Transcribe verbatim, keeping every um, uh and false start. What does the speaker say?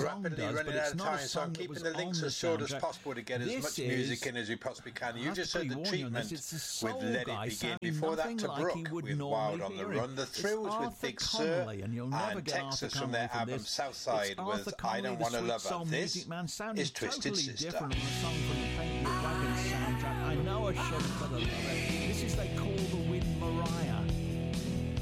rapidly does, running but out it's of not a time, so I'm song that keeping was the links on the as short as soundtrack. possible to get as This much is- music in as we possibly can. I You have just to heard the pre-warn you on treatment this. It's a soul with Let guy It Begin. sounding Before that, nothing to like he Brooke would with normally Wild on the hear him. Run. The It's Thrills with Arthur Big Connolly, Sur and you'll never and get Arthur Texas from Connolly their from album this. Southside It's Arthur with I Connolly, Don't the Wanna Sweet Love Soul Her. This Music Man, sounding is Twisted totally Sister. different from the song from the Paint Your Wagon soundtrack. I know I shouldn't, but I love it. This is They Call the Wind Mariah.